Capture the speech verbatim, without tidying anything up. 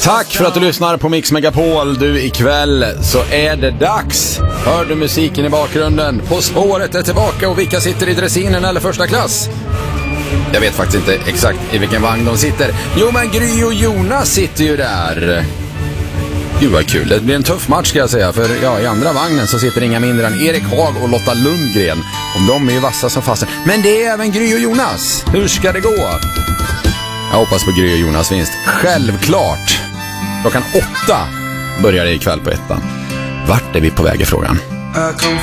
Tack för att du lyssnar på Mix Megapol. Du, ikväll så är det dags. Hör du musiken i bakgrunden? På spåret är tillbaka, och vilka sitter i dressinen eller första klass? Jag vet faktiskt inte exakt i vilken vagn de sitter. Jo, men Gry och Jonas sitter ju där. Gud vad kul, det blir en tuff match ska jag säga. För ja, i andra vagnen så sitter inga mindre än Erik Hag och Lotta Lundgren. Och de är ju vassa som fasten. Men det är även Gry och Jonas. Hur ska det gå? Jag hoppas på Gry och Jonas vinst. Självklart. Klockan åtta börjar det ikväll på ettan. Vart är vi på väg i frågan?